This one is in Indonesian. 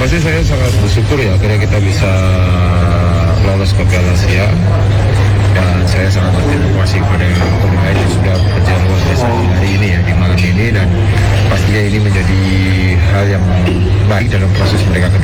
pasti saya sangat bersyukur ya akhirnya kita bisa lolos ke Piala Asia, dan saya sangat berterima kasih kepada pemain yang sudah bekerja luar biasa hari ini ya, di malam ini, dan pastinya ini menjadi hal yang baik dalam proses mereka ke